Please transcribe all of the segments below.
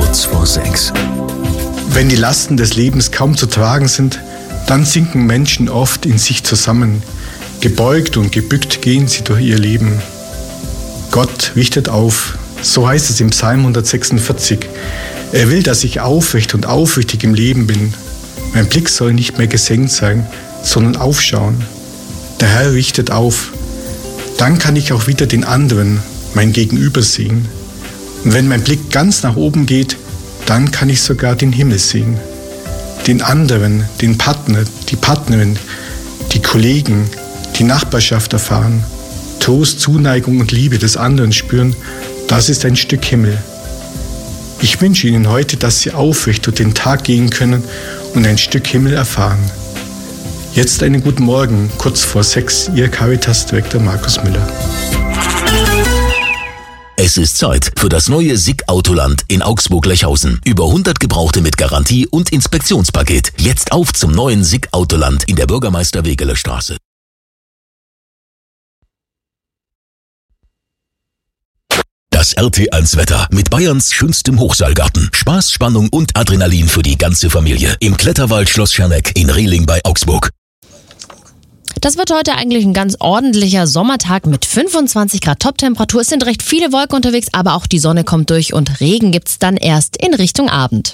kurz vor 6. Wenn die Lasten des Lebens kaum zu tragen sind, dann sinken Menschen oft in sich zusammen. Gebeugt und gebückt gehen sie durch ihr Leben. Gott richtet auf, so heißt es im Psalm 146. Er will, dass ich aufrecht und aufrichtig im Leben bin. Mein Blick soll nicht mehr gesenkt sein, sondern aufschauen. Der Herr richtet auf. Dann kann ich auch wieder den anderen, mein Gegenüber sehen. Und wenn mein Blick ganz nach oben geht, dann kann ich sogar den Himmel sehen. Den anderen, den Partner, die Partnerin, die Kollegen, die Nachbarschaft erfahren. Trost, Zuneigung und Liebe des anderen spüren, das ist ein Stück Himmel. Ich wünsche Ihnen heute, dass Sie aufrecht durch den Tag gehen können und ein Stück Himmel erfahren. Jetzt einen guten Morgen, kurz vor 6, Ihr Caritas-Direktor Markus Müller. Es ist Zeit für das neue SICK Autoland in Augsburg-Lechhausen. Über 100 Gebrauchte mit Garantie und Inspektionspaket. Jetzt auf zum neuen SICK Autoland in der Bürgermeister-Wegeler-Straße. Das RT1-Wetter mit Bayerns schönstem Hochseilgarten. Spaß, Spannung und Adrenalin für die ganze Familie. Im Kletterwald Schloss Scherneck in Rehling bei Augsburg. Das wird heute eigentlich ein ganz ordentlicher Sommertag mit 25 Grad Toptemperatur. Es sind recht viele Wolken unterwegs, aber auch die Sonne kommt durch und Regen gibt's dann erst in Richtung Abend.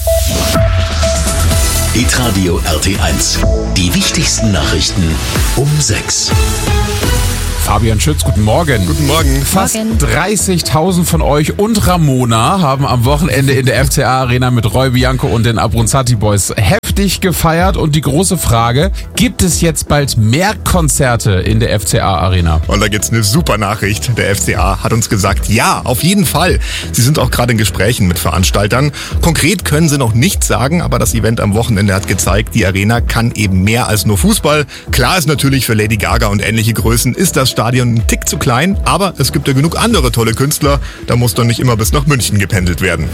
Hitradio RT1. Die wichtigsten Nachrichten um 6. Fabian Schütz, guten Morgen. Guten Morgen. Fast 30.000 von euch und Ramona haben am Wochenende in der FCA Arena mit Roy Bianco und den Abronzati Boys heftig gefeiert. Und die große Frage, gibt es jetzt bald mehr Konzerte in der FCA Arena? Und da gibt's eine super Nachricht. Der FCA hat uns gesagt, ja, auf jeden Fall. Sie sind auch gerade in Gesprächen mit Veranstaltern. Konkret können sie noch nichts sagen, aber das Event am Wochenende hat gezeigt, die Arena kann eben mehr als nur Fußball. Klar ist natürlich, für Lady Gaga und ähnliche Größen ist das Stadion ein Tick zu klein, aber es gibt ja genug andere tolle Künstler, da muss doch nicht immer bis nach München gependelt werden.